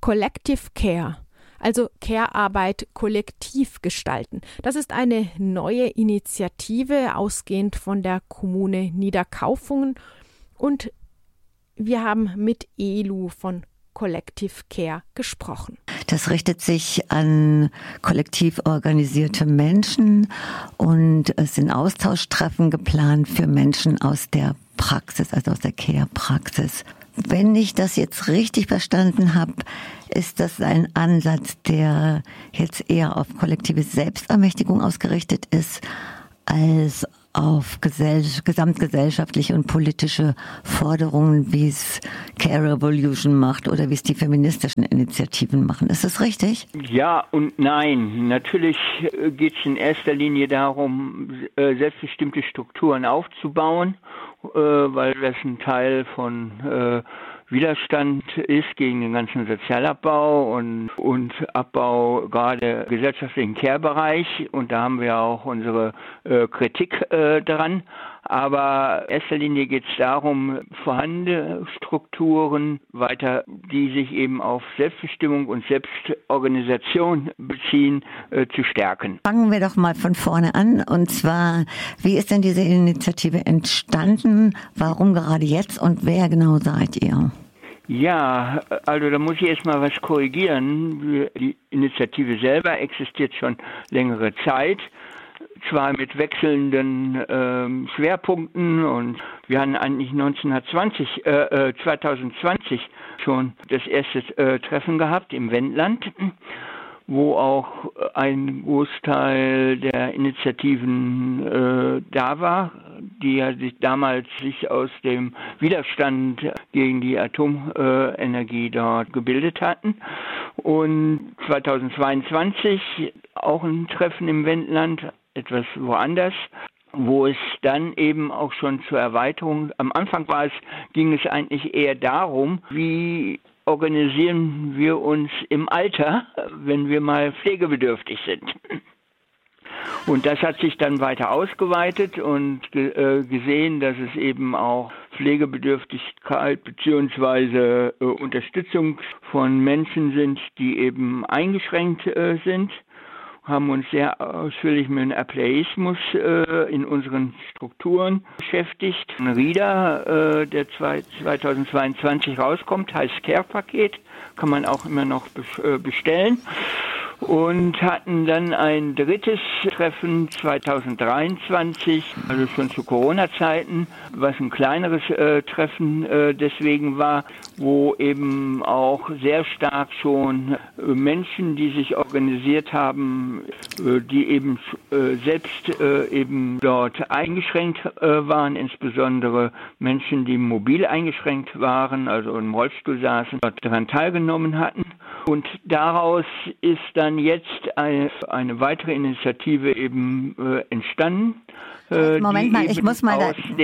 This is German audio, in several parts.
Collective Care, also Care-Arbeit kollektiv gestalten. Das ist eine neue Initiative, ausgehend von der Kommune Niederkaufungen. Und wir haben mit Elu von Collective Care gesprochen. Das richtet sich an kollektiv organisierte Menschen und es sind Austauschtreffen geplant für Menschen aus der Praxis, also aus der Care-Praxis. Wenn ich das jetzt richtig verstanden habe, ist das ein Ansatz, der jetzt eher auf kollektive Selbstermächtigung ausgerichtet ist, als auf gesamtgesellschaftliche und politische Forderungen, wie es Care Revolution macht oder wie es die feministischen Initiativen machen. Ist das richtig? Ja und nein. Natürlich geht es in erster Linie darum, selbstbestimmte Strukturen aufzubauen, weil das ein Teil von Widerstand ist gegen den ganzen Sozialabbau und Abbau gerade im gesellschaftlichen Care-Bereich. Und da haben wir auch unsere Kritik dran. Aber in erster Linie geht es darum, vorhandene Strukturen weiter, die sich eben auf Selbstbestimmung und Selbstorganisation beziehen, zu stärken. Fangen wir doch mal von vorne an. Und zwar, wie ist denn diese Initiative entstanden? Warum gerade jetzt und wer genau seid ihr? Ja, also da muss ich erstmal was korrigieren. Die Initiative selber existiert schon längere Zeit, zwar mit wechselnden Schwerpunkten, und wir hatten eigentlich 2020 schon das erste Treffen gehabt im Wendland, wo auch ein Großteil der Initiativen da war, die ja sich damals aus dem Widerstand gegen die Atomenergie dort gebildet hatten. Und 2022 auch ein Treffen im Wendland, etwas woanders, wo es dann eben auch schon zur Erweiterung, am Anfang ging es eigentlich eher darum, wie organisieren wir uns im Alter, wenn wir mal pflegebedürftig sind. Und das hat sich dann weiter ausgeweitet und gesehen, dass es eben auch Pflegebedürftigkeit bzw. Unterstützung von Menschen sind, die eben eingeschränkt sind. Haben uns sehr ausführlich mit dem Ableismus in unseren Strukturen beschäftigt. Ein Reader, der 2022 rauskommt, heißt Care-Paket, kann man auch immer noch bestellen. Und hatten dann ein drittes Treffen 2023, also schon zu Corona-Zeiten, was ein kleineres Treffen deswegen war, wo eben auch sehr stark schon Menschen, die sich organisiert haben, die eben selbst eben dort eingeschränkt waren, insbesondere Menschen, die mobil eingeschränkt waren, also im Rollstuhl saßen, dort daran teilgenommen hatten. Und daraus ist dann jetzt eine weitere Initiative eben entstanden. Moment mal, ich muss mal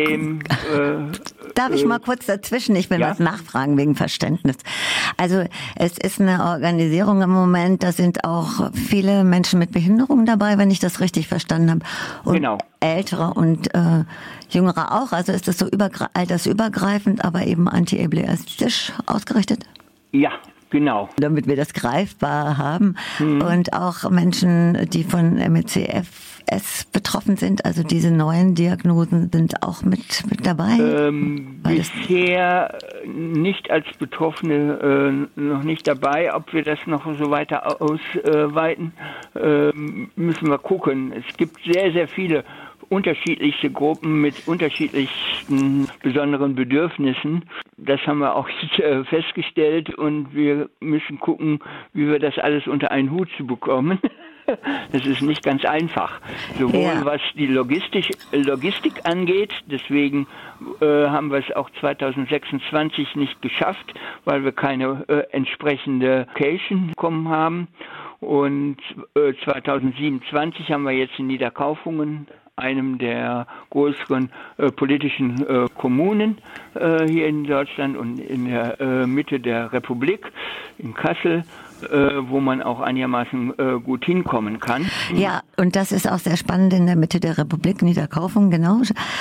darf ich mal kurz dazwischen? Ich will was nachfragen wegen Verständnis. Also es ist eine Organisierung im Moment, da sind auch viele Menschen mit Behinderung dabei, wenn ich das richtig verstanden habe. Und genau. Ältere und Jüngere auch. Also ist das so altersübergreifend, aber eben anti-ableistisch ausgerichtet? Ja. Genau. Damit wir das greifbar haben. Und auch Menschen, die von MECFS betroffen sind, also diese neuen Diagnosen sind auch mit dabei? Bisher nicht als Betroffene noch nicht dabei. Ob wir das noch so weiter ausweiten, müssen wir gucken. Es gibt sehr, sehr viele unterschiedlichste Gruppen mit unterschiedlichsten besonderen Bedürfnissen. Das haben wir auch festgestellt, und wir müssen gucken, wie wir das alles unter einen Hut zu bekommen. Das ist nicht ganz einfach. Sowohl was die Logistik angeht, deswegen haben wir es auch 2026 nicht geschafft, weil wir keine entsprechende Location bekommen haben. Und 2027 haben wir jetzt in Niederkaufungen, einem der größeren politischen Kommunen hier in Deutschland und in der Mitte der Republik, in Kassel, wo man auch einigermaßen gut hinkommen kann. Ja, und das ist auch sehr spannend in der Mitte der Republik, Niederkaufungen, genau.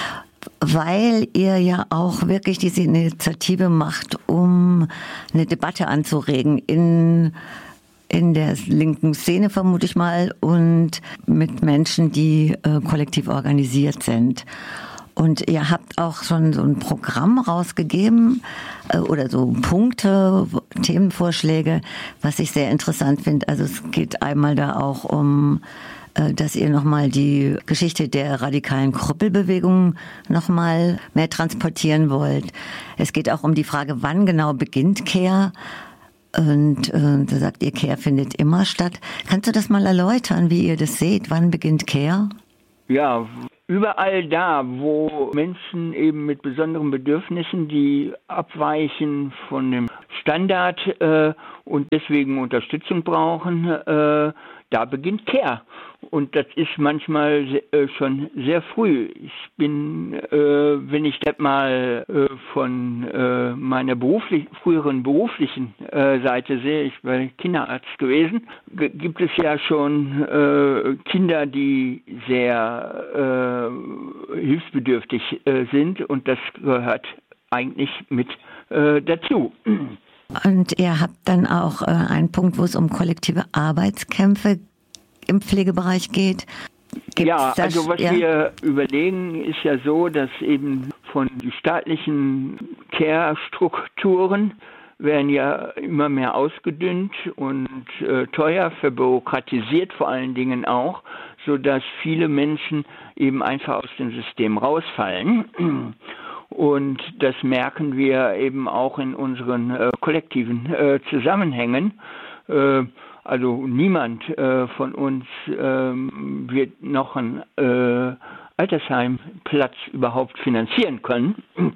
weil ihr ja auch wirklich diese Initiative macht, um eine Debatte anzuregen in der linken Szene, vermute ich mal, und mit Menschen, die kollektiv organisiert sind. Und ihr habt auch schon so ein Programm rausgegeben oder so Punkte, Themenvorschläge, was ich sehr interessant finde. Also es geht einmal da auch um, dass ihr nochmal die Geschichte der radikalen Krüppelbewegung nochmal mehr transportieren wollt. Es geht auch um die Frage, wann genau beginnt Care? Und da sagt ihr, Care findet immer statt. Kannst du das mal erläutern, wie ihr das seht? Wann beginnt Care? Ja, überall da, wo Menschen eben mit besonderen Bedürfnissen, die abweichen von dem Standard und deswegen Unterstützung brauchen, da beginnt Care. Und das ist manchmal schon sehr früh. Ich bin, wenn ich das mal von meiner früheren beruflichen Seite sehe, ich war Kinderarzt gewesen, gibt es ja schon Kinder, die sehr hilfsbedürftig sind, und das gehört eigentlich mit dazu. Und ihr habt dann auch einen Punkt, wo es um kollektive Arbeitskämpfe im Pflegebereich geht. Ja, also was wir überlegen, ist ja so, dass eben von den staatlichen Care-Strukturen werden ja immer mehr ausgedünnt und teuer, verbürokratisiert vor allen Dingen auch, sodass viele Menschen eben einfach aus dem System rausfallen. Und das merken wir eben auch in unseren kollektiven Zusammenhängen. Also niemand von uns wird noch einen Altersheimplatz überhaupt finanzieren können.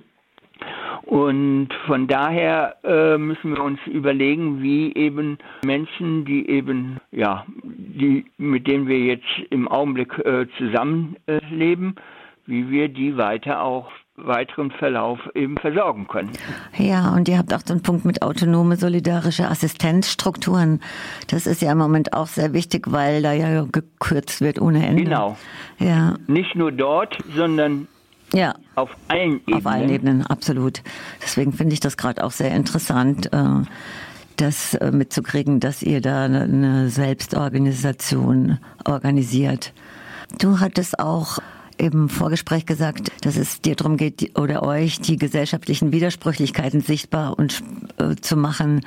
Und von daher müssen wir uns überlegen, wie eben Menschen, die eben, ja, mit denen wir jetzt im Augenblick zusammenleben, wie wir die weiteren Verlauf eben versorgen können. Ja, und ihr habt auch so einen Punkt mit autonome, solidarische Assistenzstrukturen. Das ist ja im Moment auch sehr wichtig, weil da ja gekürzt wird ohne Ende. Genau. Ja. Nicht nur dort, sondern auf allen Ebenen. Auf allen Ebenen, absolut. Deswegen finde ich das gerade auch sehr interessant, das mitzukriegen, dass ihr da eine Selbstorganisation organisiert. Du hattest auch im Vorgespräch gesagt, dass es dir darum geht, oder euch die gesellschaftlichen Widersprüchlichkeiten sichtbar und zu machen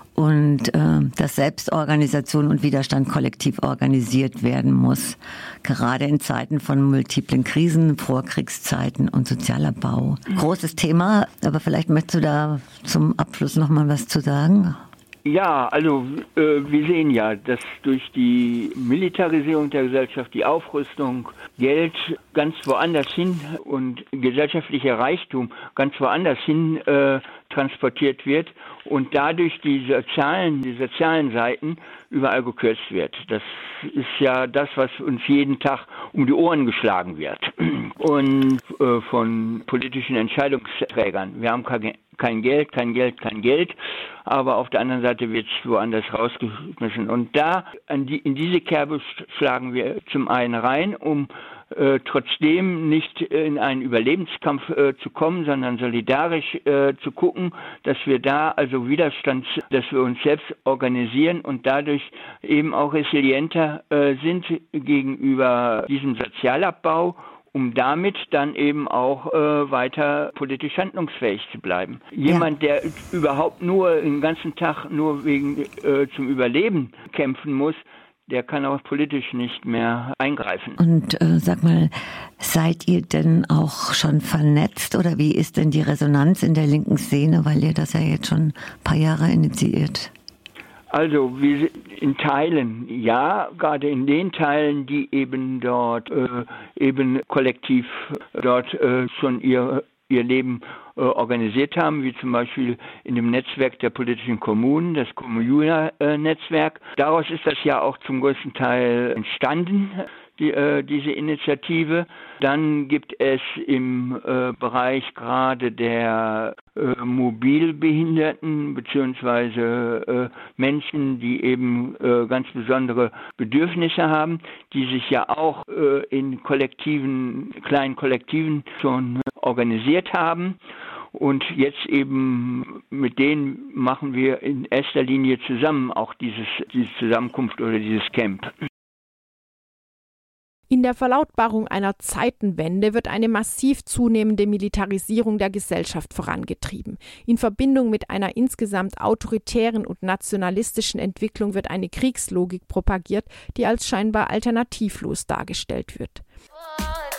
und dass Selbstorganisation und Widerstand kollektiv organisiert werden muss, gerade in Zeiten von multiplen Krisen, Vorkriegszeiten und Sozialabbau. Großes Thema, aber vielleicht möchtest du da zum Abschluss noch mal was zu sagen? Ja, also wir sehen ja, dass durch die Militarisierung der Gesellschaft, die Aufrüstung, Geld ganz woanders hin und gesellschaftlicher Reichtum ganz woanders hin transportiert wird und dadurch die sozialen Seiten überall gekürzt wird. Das ist ja das, was uns jeden Tag um die Ohren geschlagen wird. Und von politischen Entscheidungsträgern. Wir haben kein Geld, aber auf der anderen Seite wird es woanders rausgeschmissen. Und da in diese Kerbe schlagen wir zum einen rein, um trotzdem nicht in einen Überlebenskampf zu kommen, sondern solidarisch zu gucken, dass wir da also dass wir uns selbst organisieren und dadurch eben auch resilienter sind gegenüber diesem Sozialabbau, um damit dann eben auch weiter politisch handlungsfähig zu bleiben. Jemand, der überhaupt nur den ganzen Tag nur zum Überleben kämpfen muss, der kann auch politisch nicht mehr eingreifen. Und sag mal, seid ihr denn auch schon vernetzt oder wie ist denn die Resonanz in der linken Szene, weil ihr das ja jetzt schon ein paar Jahre initiiert? Also in Teilen, ja, gerade in den Teilen, die eben dort eben kollektiv dort schon ihr Leben organisiert haben, wie zum Beispiel in dem Netzwerk der politischen Kommunen, das Comuna-Netzwerk. Daraus ist das ja auch zum größten Teil entstanden, diese Initiative. Dann gibt es im Bereich gerade der Mobilbehinderten beziehungsweise Menschen, die eben ganz besondere Bedürfnisse haben, die sich ja auch in kleinen Kollektiven schon organisiert haben. Und jetzt eben mit denen machen wir in erster Linie zusammen auch diese Zusammenkunft oder dieses Camp. In der Verlautbarung einer Zeitenwende wird eine massiv zunehmende Militarisierung der Gesellschaft vorangetrieben. In Verbindung mit einer insgesamt autoritären und nationalistischen Entwicklung wird eine Kriegslogik propagiert, die als scheinbar alternativlos dargestellt wird.